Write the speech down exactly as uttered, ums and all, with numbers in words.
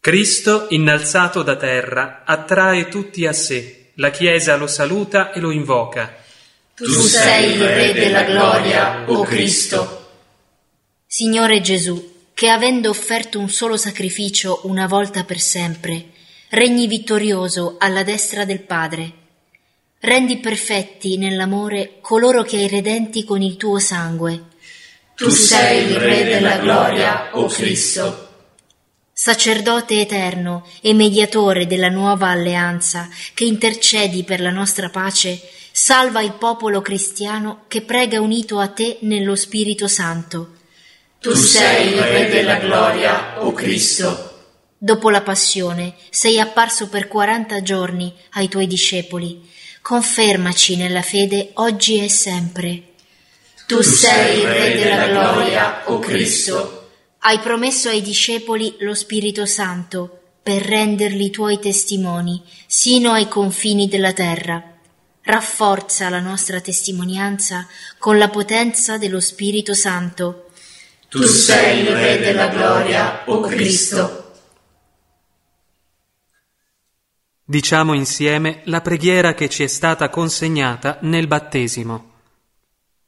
Cristo, innalzato da terra, attrae tutti a sé. La Chiesa lo saluta e lo invoca. Tu sei il Re della gloria, o Cristo. Signore Gesù, che avendo offerto un solo sacrificio una volta per sempre, regni vittorioso alla destra del Padre. Rendi perfetti nell'amore coloro che hai redenti con il tuo sangue. Tu sei il Re della gloria, o Cristo. Sacerdote eterno e mediatore della nuova alleanza, che intercedi per la nostra pace, salva il popolo cristiano che prega unito a te nello Spirito Santo. Tu sei il Re della gloria, o Cristo. Dopo la passione sei apparso per quaranta giorni ai tuoi discepoli. Confermaci nella fede oggi e sempre. Tu sei il Re della gloria, o Cristo. Hai promesso ai discepoli lo Spirito Santo per renderli tuoi testimoni sino ai confini della terra. Rafforza la nostra testimonianza con la potenza dello Spirito Santo. Tu sei il Re della gloria, o Cristo. Diciamo insieme la preghiera che ci è stata consegnata nel battesimo.